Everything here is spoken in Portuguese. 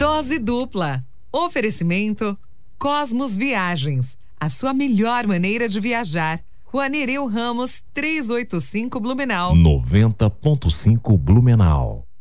Dose dupla. Oferecimento Cosmos Viagens. A sua melhor maneira de viajar. Rua Nereu Ramos, 385 Blumenau. 90.5 Blumenau.